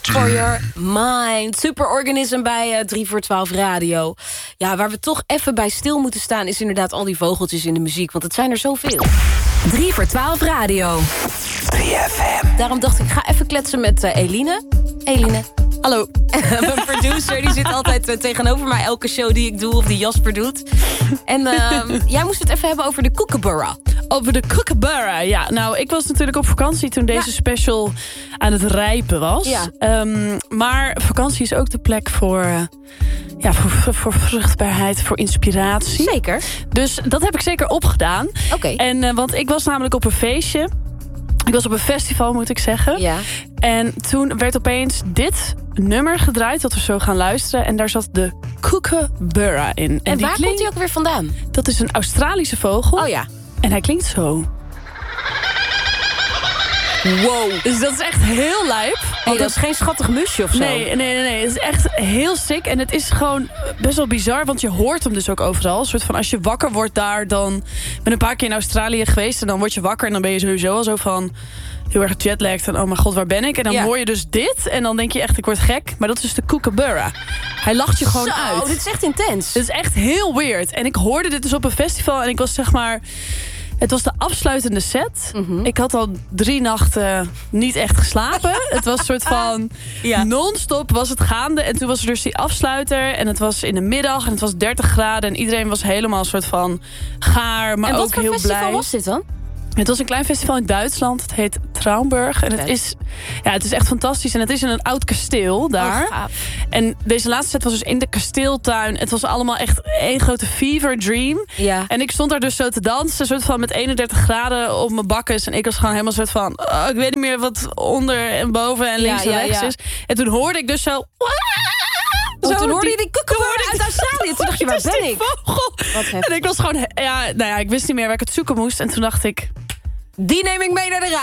For Your Mind. Superorganism bij 3 voor 12 radio. Ja, waar we toch even bij stil moeten staan is inderdaad al die vogeltjes in de muziek. Want het zijn er zoveel. 3 voor 12 radio. 3FM. Daarom dacht ik, ga even kletsen met Eline. Eline, hallo. Mijn producer die zit altijd tegenover mij elke show die ik doe of die Jasper doet. En jij moest het even hebben over de Kookaburra. Over de Kookaburra, ja. Nou, ik was natuurlijk op vakantie toen deze special aan het rijpen was. Ja. Maar vakantie is ook de plek voor vruchtbaarheid, voor inspiratie. Zeker. Dus dat heb ik zeker opgedaan. Oké. En want ik was namelijk op een feestje. Ik was op een festival, moet ik zeggen. Ja. En toen werd opeens dit nummer gedraaid, dat we zo gaan luisteren. En daar zat de Kookaburra in. En die waar komt hij ook weer vandaan? Dat is een Australische vogel. Oh ja. En hij klinkt zo. Wow. Dus dat is echt heel lijp. Hey, dat is geen schattig musje of zo. Nee. Het is echt heel sick. En het is gewoon best wel bizar, want je hoort hem dus ook overal. Een soort van, als je wakker wordt daar, dan... Ik ben een paar keer in Australië geweest en dan word je wakker... en dan ben je sowieso al zo van heel erg jetlagged. En oh mijn god, waar ben ik? En dan hoor je dus dit en dan denk je echt, ik word gek. Maar dat is dus de Kookaburra. Hij lacht je gewoon uit. Oh, dit is echt intens. Dit is echt heel weird. En ik hoorde dit dus op een festival en ik was zeg maar... Het was de afsluitende set. Mm-hmm. Ik had al 3 nachten niet echt geslapen. Het was een soort van non-stop was het gaande. En toen was er dus die afsluiter. En het was in de middag en het was 30 graden. En iedereen was helemaal een soort van gaar, maar ook heel blij. En wat voor festival was dit dan? Het was een klein festival in Duitsland. Het heet Traumburg. En het is echt fantastisch. En het is in een oud kasteel daar. Oh, gaaf. En deze laatste set was dus in de kasteeltuin. Het was allemaal echt één grote fever dream. Ja. En ik stond daar dus zo te dansen. Een soort van met 31 graden op mijn bakkes. En ik was gewoon helemaal een soort van... ik weet niet meer wat onder en boven en links en rechts is. En toen hoorde ik dus zo... Toen hoorde je die Kookaburra uit Australië. Toen dacht je, waar ben ik? En ik was gewoon... ik wist niet meer waar ik het zoeken moest. En toen dacht ik... Die neem ik mee naar de